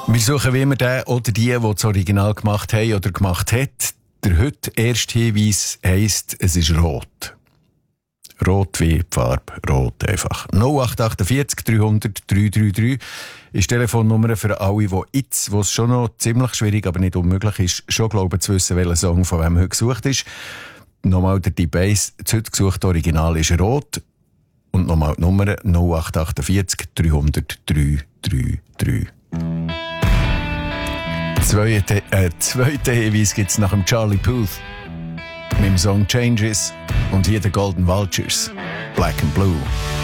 Wir suchen wie immer den oder die das Original gemacht haben oder gemacht hat. Der heute erste Hinweis heisst, es ist rot. Rot wie die Farbe, rot einfach. 0848 300 333 ist die Telefonnummer für alle, die jetzt, wo es schon noch ziemlich schwierig, aber nicht unmöglich ist, schon glauben zu wissen, welcher Song von wem heute gesucht ist. Nochmal der Deep-Bass, das heute gesuchte Original ist rot. Und nochmal die Nummer 0848 300 333. Zweiten Hinweis gibt es nach dem Charlie Puth mit dem Song Changes und hier der Golden Vultures, Black and Blue.